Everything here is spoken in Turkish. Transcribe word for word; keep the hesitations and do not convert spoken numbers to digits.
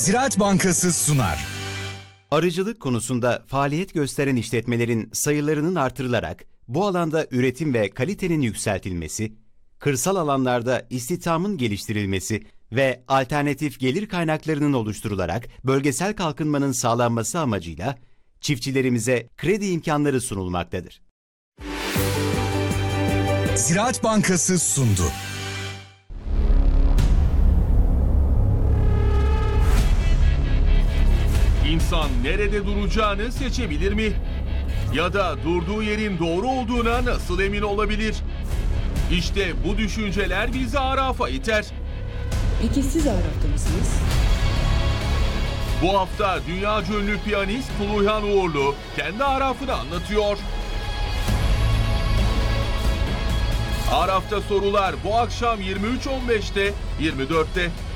Ziraat Bankası sunar. Arıcılık konusunda faaliyet gösteren işletmelerin sayılarının artırılarak bu alanda üretim ve kalitenin yükseltilmesi, kırsal alanlarda istihdamın geliştirilmesi ve alternatif gelir kaynaklarının oluşturularak bölgesel kalkınmanın sağlanması amacıyla çiftçilerimize kredi imkanları sunulmaktadır. Ziraat Bankası sundu. İnsan nerede duracağını seçebilir mi? Ya da durduğu yerin doğru olduğuna nasıl emin olabilir? İşte bu düşünceler bizi Araf'a iter. Peki siz Araf'ta mısınız? Bu hafta dünyaca ünlü piyanist Tuluhan Uğurlu kendi Araf'ını anlatıyor. Araf'ta sorular bu akşam yirmi üç on beşte, yirmi dörtte.